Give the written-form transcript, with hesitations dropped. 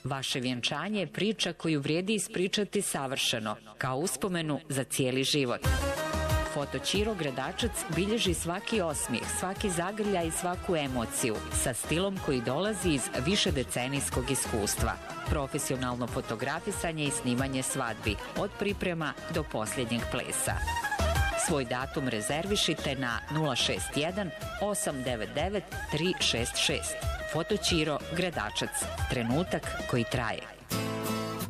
Vaše vjenčanje je priča koju vrijedi ispričati savršeno, kao uspomenu za cijeli život. Foto Ćiro Gradačac bilježi svaki osmijeh, svaki zagrljaj i svaku emociju sa stilom koji dolazi iz višedecenijskog iskustva. Profesionalno fotografisanje i snimanje svadbi, od priprema do posljednjeg plesa. Svoj datum rezervišite na 061 899 366. Foto Ćiro Gradačac. Trenutak koji traje.